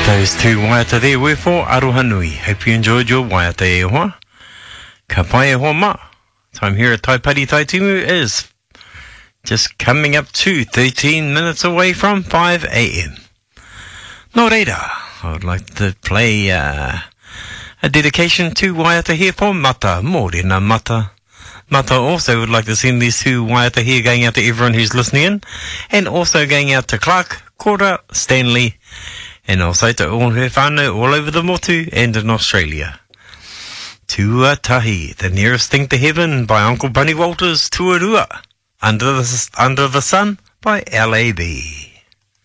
Those two waiata there were for Aroha Nui. Hope you enjoyed your waiata e hoa. Ka pai e hoa ma. Time here at Taipari Taitimu is just coming up to 13 minutes away from 5 a.m. Nō reira, I would like to play a dedication to waiata here for Mata, Mōrena Mata. Mata also would like to send these two waiata here going out to everyone who's listening in, and also going out to Clark, Cora, Stanley, and also to all her whānau all over the motu and in Australia. Tuatahi, the nearest thing to heaven by Uncle Bunny Walters, Tuarua, Under the Sun by LAB.